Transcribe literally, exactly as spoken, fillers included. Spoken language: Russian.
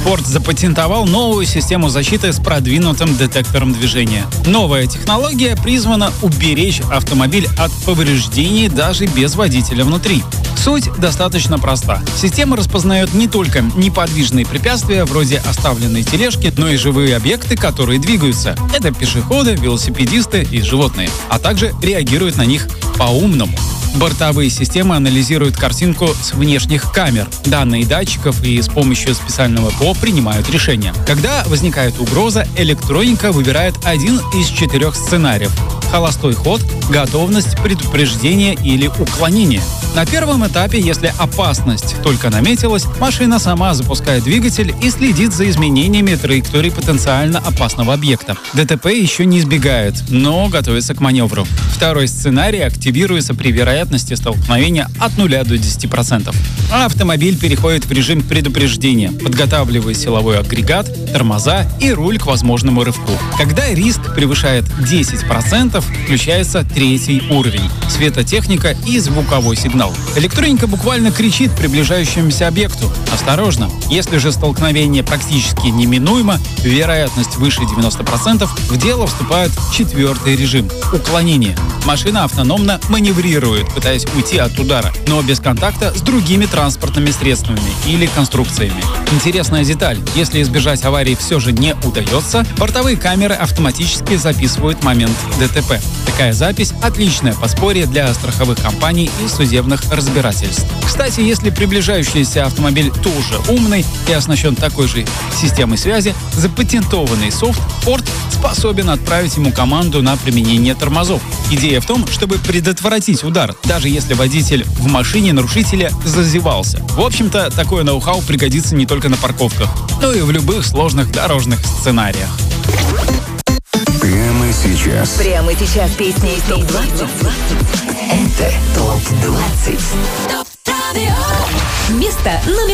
Ford запатентовал новую систему защиты с продвинутым детектором движения. Новая технология призвана уберечь автомобиль от повреждений даже без водителя внутри. Суть достаточно проста. Система распознает не только неподвижные препятствия, вроде оставленной тележки, но и живые объекты, которые двигаются. Это пешеходы, велосипедисты и животные. А также реагирует на них по-умному. Бортовые системы анализируют картинку с внешних камер, данные датчиков и с помощью специального ПО принимают решения. Когда возникает угроза, электроника выбирает один из четырех сценариев: холостой ход, готовность, предупреждение или уклонение. На первом этапе, если опасность только наметилась, машина сама запускает двигатель и следит за изменениями траектории потенциально опасного объекта. ДТП еще не избегает, но готовится к маневру. Второй сценарий активируется при вероятности столкновения от нуля до десяти процентов. А автомобиль переходит в режим предупреждения, подготавливая силовой агрегат, тормоза и руль к возможному рывку. Когда риск превышает десять процентов, включается третий уровень — светотехника и звуковой сигнал. Электроника буквально кричит приближающемуся объекту: осторожно! Если же столкновение практически неминуемо, вероятность выше девяноста процентов, в дело вступает четвертый режим — уклонение. Машина автономно маневрирует, пытаясь уйти от удара, но без контакта с другими транспортными средствами или конструкциями. Интересная деталь: если избежать аварии все же не удается, бортовые камеры автоматически записывают момент ДТП. Такая запись — отличное подспорье для страховых компаний и судебных разбирательств. Кстати, если приближающийся автомобиль тоже умный и оснащен такой же системой связи, запатентованный софт Ford способен отправить ему команду на применение тормозов. Идея в том, чтобы предотвратить удар, даже если водитель в машине нарушителя зазевался. В общем-то, такое ноу-хау пригодится не только на парковках, но и в любых сложных дорожных сценариях. Прямо сейчас. Прямо сейчас песни из топ двадцать. Это топ двадцать. Место номер